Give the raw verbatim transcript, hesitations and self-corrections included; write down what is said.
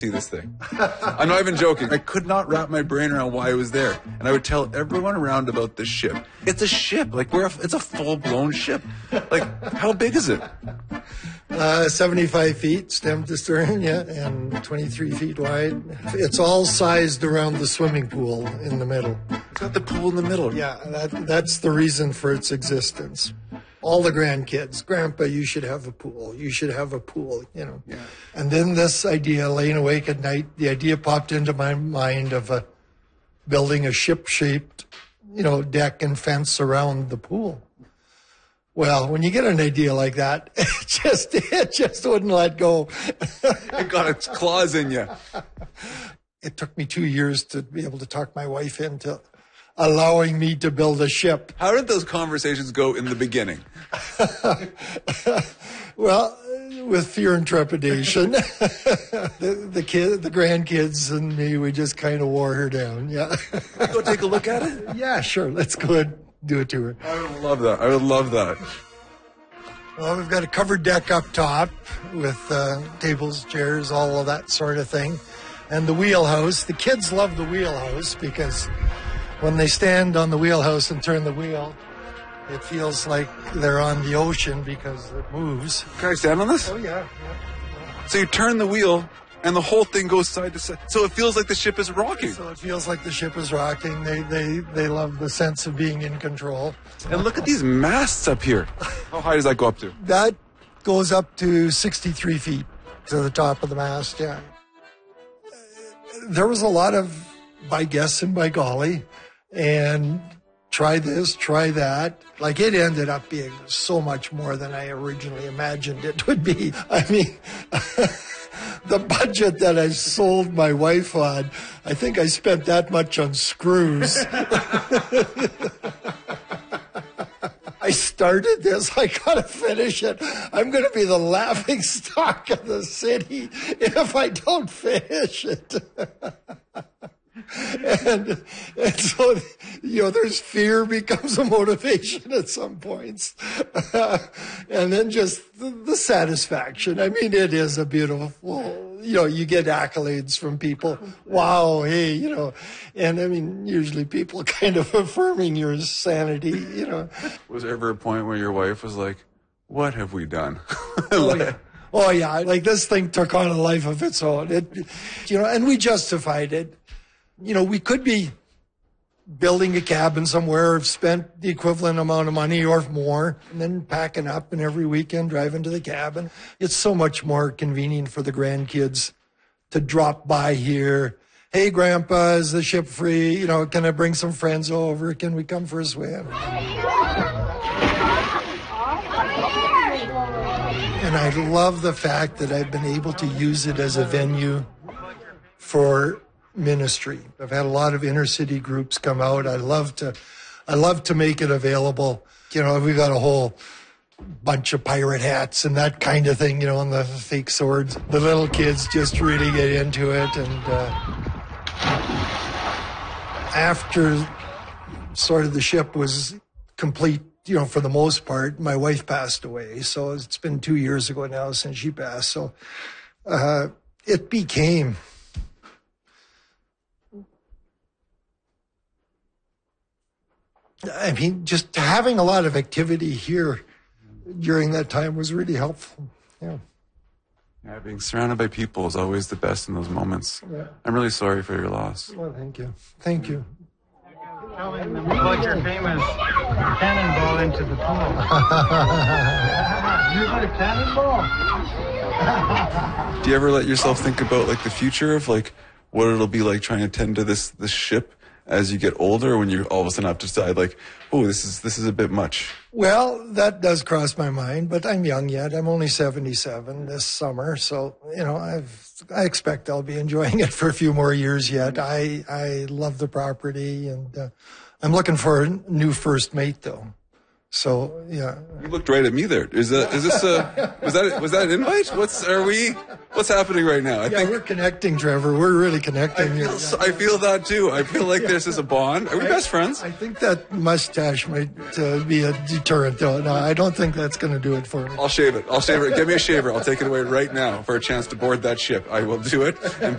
see this thing. I'm not even joking. I could not wrap my brain around why I was there. And I would tell everyone around about this ship. It's a ship. Like, we're a, it's a full-blown ship. Like, how big is it? Uh, seventy-five feet, stem to stern, yeah, and twenty-three feet wide. It's all sized around the swimming pool in the middle. It's got the pool in the middle. Yeah, that, that's the reason for its existence. All the grandkids, Grandpa, you should have a pool. You should have a pool, you know. Yeah. And then this idea, laying awake at night, the idea popped into my mind of uh, building a ship-shaped, you know, deck and fence around the pool. Well, when you get an idea like that, it just it just wouldn't let go. It got its claws in you. It took me two years to be able to talk my wife into allowing me to build a ship. How did those conversations go in the beginning? Well, with fear and trepidation. the, the kid, the grandkids and me, we just kind of wore her down. Yeah. Go take a look at it? Yeah, sure. Let's go and do it to her. I would love that. I would love that. Well, we've got a covered deck up top with uh, tables, chairs, all of that sort of thing. And the wheelhouse. The kids love the wheelhouse because when they stand on the wheelhouse and turn the wheel, it feels like they're on the ocean because it moves. Can I stand on this? Oh, yeah. yeah. So you turn the wheel, and the whole thing goes side to side. So it feels like the ship is rocking. So it feels like the ship is rocking. They they they love the sense of being in control. And look at these masts up here. How high does that go up to? That goes up to sixty-three feet to the top of the mast, yeah. There was a lot of by guess and by golly, and try this, try that. Like, it ended up being so much more than I originally imagined it would be. I mean, the budget that I sold my wife on, I think I spent that much on screws. I started this, I gotta finish it. I'm gonna be the laughing stock of the city if I don't finish it. And, and so, you know, there's fear becomes a motivation at some points. Uh, and then just the, the satisfaction. I mean, it is a beautiful, you know, you get accolades from people. Wow, hey, you know, and I mean, usually people kind of affirming your sanity, you know. Was there ever a point where your wife was like, what have we done? Oh, yeah. Oh, yeah. Like, this thing took on a life of its own. It, you know, and we justified it. You know, we could be building a cabin somewhere, have spent the equivalent amount of money or more, and then packing up and every weekend driving to the cabin. It's so much more convenient for the grandkids to drop by here. Hey, Grandpa, is the ship free? You know, can I bring some friends over? Can we come for a swim? And I love the fact that I've been able to use it as a venue for ministry. I've had a lot of inner city groups come out. I love to, I love to make it available. You know, we've got a whole bunch of pirate hats and that kind of thing, you know, and the fake swords. The little kids just really get into it. And uh, after sort of the ship was complete, you know, for the most part, my wife passed away. So it's been two years ago now since she passed. So uh, it became I mean, just having a lot of activity here during that time was really helpful. Yeah. Yeah, being surrounded by people is always the best in those moments. Yeah. I'm really sorry for your loss. Well, thank you. Thank you. Tell him to plug your famous cannonball into the pool. Use a cannonball. Do you ever let yourself think about, like, the future of, like, what it'll be like trying to tend to this this ship as you get older, when you all of a sudden have to decide, like, oh, this is this is a bit much? Well, that does cross my mind, but I'm young yet. I'm only seventy-seven this summer, so, you know, I've I expect I'll be enjoying it for a few more years yet. I I love the property, and uh, I'm looking for a new first mate, though. So, yeah. You looked right at me there. Is that is this a was that was that an invite? What's are we? What's happening right now? I yeah, think we're connecting, Trevor. We're really connecting. I feel, so, I feel that too. I feel like this is a bond. Are we I, best friends? I think that mustache might uh, be a deterrent, though. No, I don't think that's going to do it for me. I'll shave it. I'll shave it. Give me a shaver. I'll take it away right now for a chance to board that ship. I will do it. And